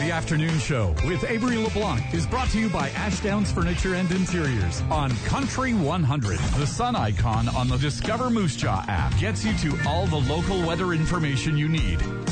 The Afternoon Show with Avery LeBlanc is brought to you by Ashdowns Furniture and Interiors on Country 100. The sun icon on the Discover Moose Jaw app gets you to all the local weather information you need.